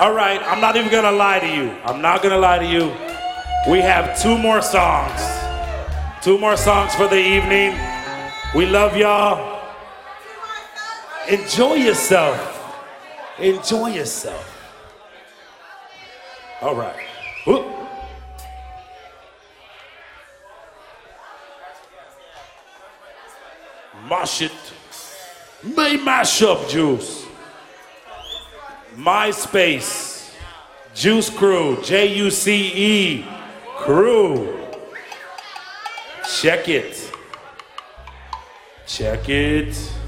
All right, I'm not even gonna lie to you. I'm not gonna lie to you. We have 2 more songs. 2 more songs for the evening. We love y'all. Enjoy yourself. Enjoy yourself. All right. Whoop. Mash it. May mash up, Juice. MySpace. Juice Crew. Juice Crew. Check it. Check it.